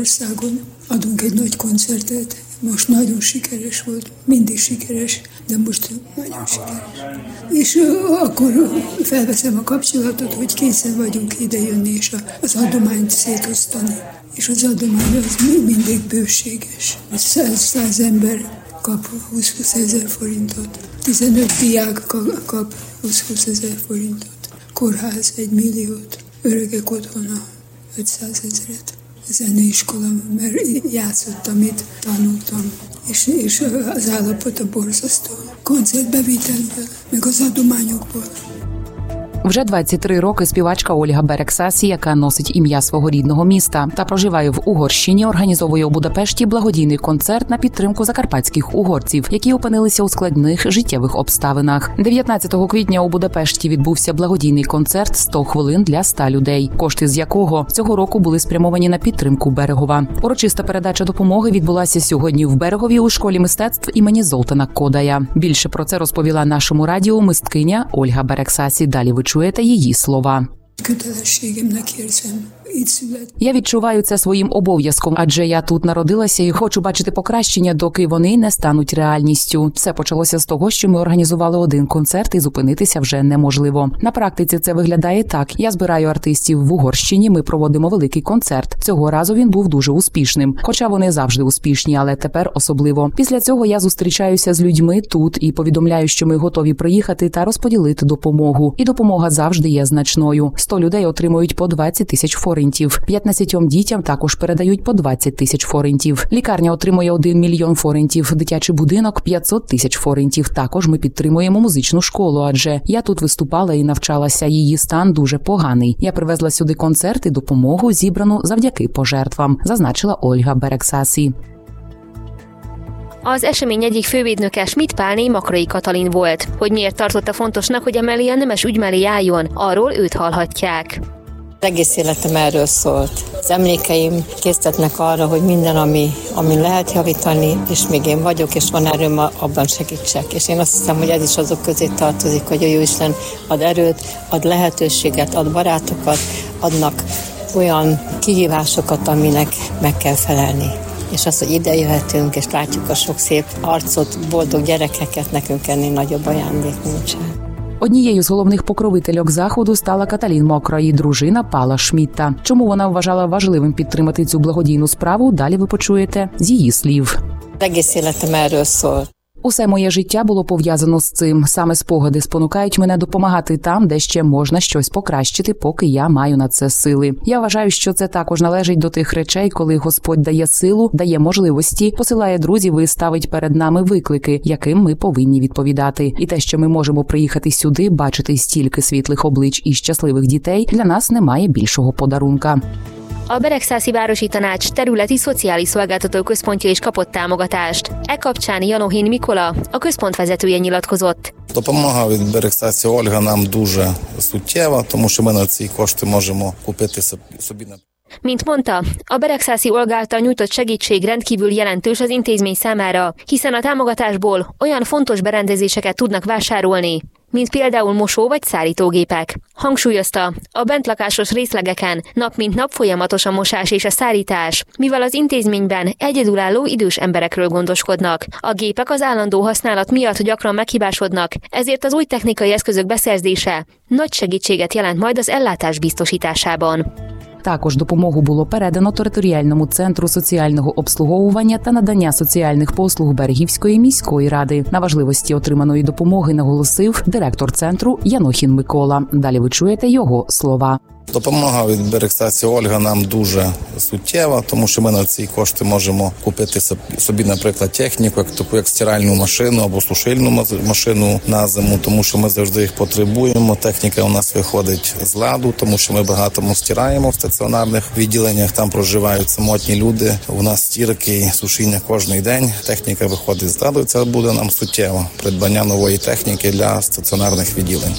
Magyarországon adunk egy nagy koncertet. Most nagyon sikeres volt, mindig sikeres, de most nagyon sikeres. És akkor felveszem a kapcsolatot, hogy készen vagyunk idejönni, és az adományt szétosztani. És az adomány az mindig bőséges. 100 ember kap 20 ezer forintot, 15 diák kap 20 ezer forintot, kórház 1 milliót, öregek otthona 500 ezeret. Zeneiskola, mert játszottam itt, tanultam, és az állapota borzasztó. Koncertbevitelből, meg az adományokból. Вже 23 роки співачка Ольга Берексасі, яка носить ім'я свого рідного міста та проживає в Угорщині, організовує у Будапешті благодійний концерт на підтримку закарпатських угорців, які опинилися у складних життєвих обставинах. 19 квітня у Будапешті відбувся благодійний концерт «100 хвилин для 100 людей», кошти з якого цього року були спрямовані на підтримку Берегова. Урочиста передача допомоги відбулася сьогодні в Берегові у школі мистецтв імені Золтана Кодая. Більше про це розповіла нашому радіо мисткиня Ольга Берексасі. Далі ви чуєте її слова. Я відчуваю це своїм обов'язком, адже я тут народилася і хочу бачити покращення, доки вони не стануть реальністю. Все почалося з того, що ми організували один концерт і зупинитися вже неможливо. На практиці це виглядає так. Я збираю артистів в Угорщині, ми проводимо великий концерт. Цього разу він був дуже успішним. Хоча вони завжди успішні, але тепер особливо. Після цього я зустрічаюся з людьми тут і повідомляю, що ми готові приїхати та розподілити допомогу. І допомога завжди є значною. 100 людей отримують по 20 тисяч форинтів. 15 дітям також передають по 20 тисяч форинтів. Лікарня отримує 1 мільйон форинтів, дитячий будинок – 500 тисяч форинтів. Також ми підтримуємо музичну школу, адже я тут виступала і навчалася, її стан дуже поганий. Я привезла сюди концерт і допомогу, зібрану завдяки пожертвам, зазначила Ольга Берексасі. Az esemény egyik fővédnöke Schmidt Pálné Makrai Katalin volt. Hogy miért tartotta fontosnak, hogy emellé a nemes ügy mellé álljon, arról őt hallhatják. Egész életem erről szólt. Az emlékeim késztetnek arra, hogy minden, ami lehet javítani, és még én vagyok, és van erőm, abban segítsek. És én azt hiszem, hogy ez is azok közé tartozik, hogy a Jóisten ad erőt, ad lehetőséget, ad barátokat, adnak olyan kihívásokat, aminek meg kell felelni. És az, hogy ide jöhetünk, és látjuk a sok szép arcot, boldog gyerekeket, nekünk ennél nagyobb ajándék nincsen. Однією з головних покровительок Заходу стала Каталін Макраї, дружина Пала Шмітта. Чому вона вважала важливим підтримати цю благодійну справу, далі ви почуєте з її слів. Egész életem erről szólt. Усе моє життя було пов'язано з цим. Саме спогади спонукають мене допомагати там, де ще можна щось покращити, поки я маю на це сили. Я вважаю, що це також належить до тих речей, коли Господь дає силу, дає можливості, посилає друзів і ставить перед нами виклики, яким ми повинні відповідати. І те, що ми можемо приїхати сюди, бачити стільки світлих облич і щасливих дітей, для нас немає більшого подарунка. A Beregszászi Városi Tanács területi szociális szolgáltató központja is kapott támogatást. E kapcsán Janohin Mikola, a központ vezetője nyilatkozott. Допомога від Берексасі Ольга нам дуже суттєва, тому що ми на ці кошти можемо купити собі на... Mint mondta, a Beregszászi Olga által nyújtott segítség rendkívül jelentős az intézmény számára, hiszen a támogatásból olyan fontos berendezéseket tudnak vásárolni, mint például mosó- vagy szárítógépek. Hangsúlyozta, a bentlakásos részlegeken nap mint nap folyamatos a mosás és a szárítás, mivel az intézményben egyedülálló idős emberekről gondoskodnak. A gépek az állandó használat miatt gyakran meghibásodnak, ezért az új technikai eszközök beszerzése nagy segítséget jelent majd az ellátás biztosításában. Також допомогу було передано територіальному центру соціального обслуговування та надання соціальних послуг Берегівської міської ради. На важливості отриманої допомоги наголосив директор центру Янохін Микола. Далі ви чуєте його слова. Допомога від Берексасі Ольга нам дуже суттєва, тому що ми на ці кошти можемо купити собі, наприклад, техніку, таку як стиральну машину або сушильну машину на зиму, тому що ми завжди їх потребуємо. Техніка у нас виходить з ладу, тому що ми багато стираємо в стаціонарних відділеннях, там проживають самотні люди. У нас стірки, сушіння кожен день, техніка виходить з ладу, це буде нам суттєво. Придбання нової техніки для стаціонарних відділень.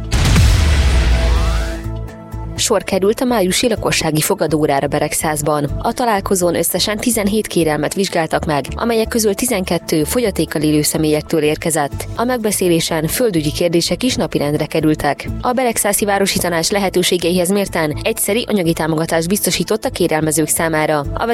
Sor került a májusi lakossági fogadóórára Beregszászban. A találkozón összesen 17 kérelmet vizsgáltak meg, amelyek közül 12 fogyatékkal élő személyektől érkezett. A megbeszélésen földügyi kérdések is napirendre kerültek. A Beregszászi Városi Tanács lehetőségeihez mérten egyszeri anyagi támogatást biztosított a kérelmezők számára. A